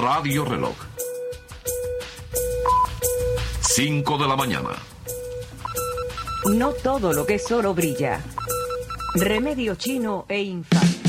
Radio Reloj. 5 de la mañana. No todo lo que es oro brilla. Remedio chino e infame.